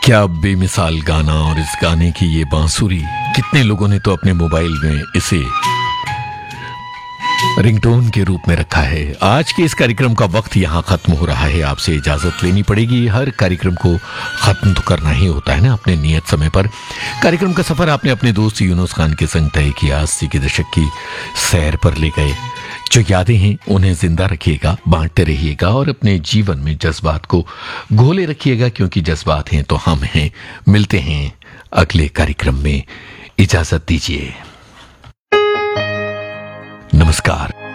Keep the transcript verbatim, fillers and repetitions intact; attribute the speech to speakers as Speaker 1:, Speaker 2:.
Speaker 1: क्या बेमिसाल गाना और इस गाने की ये बांसुरी। कितने लोगों ने तो अपने मोबाइल में इसे रिंगटोन के रूप में रखा है। आज के इस कार्यक्रम का वक्त यहाँ खत्म हो रहा है, आपसे इजाजत लेनी पड़ेगी। हर कार्यक्रम को खत्म तो करना ही होता है ना अपने नियत समय पर। कार्यक्रम का सफर आपने अपने दोस्त यूनुस खान के संग तय किया, अस्सी के दशक की सैर पर ले गए। जो यादें हैं उन्हें जिंदा रखिएगा, बांटते रहिएगा और अपने जीवन में जज्बात को घोले रखिएगा, क्योंकि जज्बात हैं तो हम हैं। मिलते हैं अगले कार्यक्रम में, इजाजत दीजिए, नमस्कार।